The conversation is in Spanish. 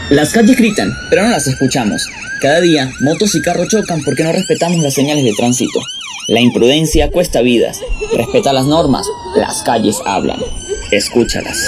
Las calles gritan, pero no las escuchamos. Cada día, motos y carros chocan porque no respetamos las señales de tránsito. La imprudencia cuesta vidas. Respeta las normas, las calles hablan. Escúchalas.